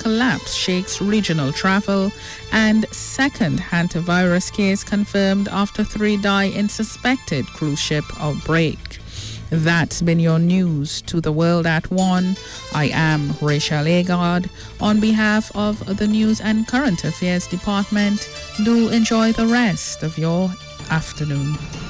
collapse shakes regional travel, and second hantavirus case confirmed after 3 die in suspected cruise ship outbreak. That's been your news to the world at 1. I am Rachel Agard. On behalf of the News and Current Affairs Department, do enjoy the rest of your afternoon.